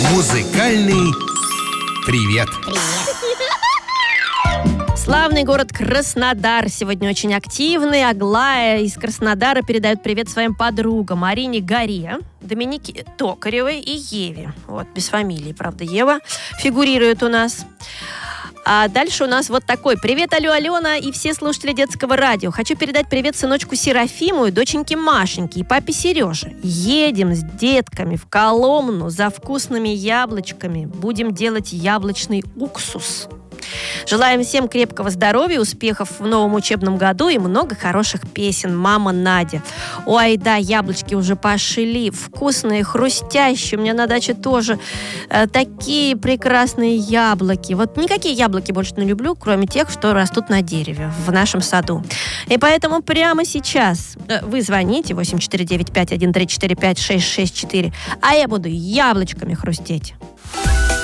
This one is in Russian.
Музыкальный привет. Славный город Краснодар сегодня очень активный. Аглая из Краснодара передает привет своим подругам Арине Горе, Доминике Токаревой и Еве. Вот, без фамилии, правда, Ева фигурирует у нас. А дальше у нас вот такой. Привет, алло, Алена и все слушатели детского радио. Хочу передать привет сыночку Серафиму и доченьке Машеньке и папе Сереже. Едем с детками в Коломну за вкусными яблочками. Будем делать яблочный уксус. Желаем всем крепкого здоровья, успехов в новом учебном году и много хороших песен. Мама Надя. Ой, да, яблочки уже пошли. Вкусные, хрустящие. У меня на даче тоже такие прекрасные яблоки. Вот никакие яблоки больше не люблю, кроме тех, что растут на дереве в нашем саду. И поэтому прямо сейчас вы звоните 8495-1345-664, а я буду яблочками хрустеть.